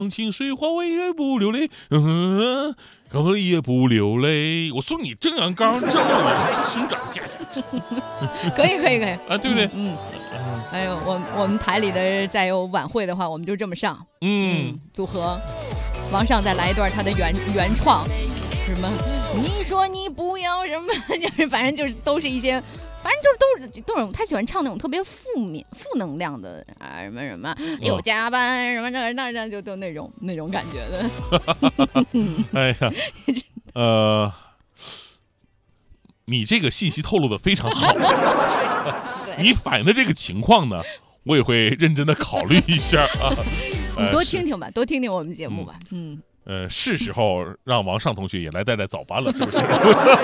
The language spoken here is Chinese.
清水花微月不流泪，高丽也不流泪。我送你正阳冈，正阳兄长天下。 可以啊，对不对？ 哎呦，我们台里的再有晚会的话，我们就这么上。组合，王上再来一段他的原创，什么？你说你不要什么，就是反正就是都是一些。反正都是他喜欢唱那种特别负能量的啊，什么又加班什么那就都那种感觉的。 哎呀，你这个信息透露的非常好。你反映的这个情况呢，我也会认真的考虑一下啊。 你多听听吧，多听听我们节目吧。 是时候让王上同学也来带早班了，是不是？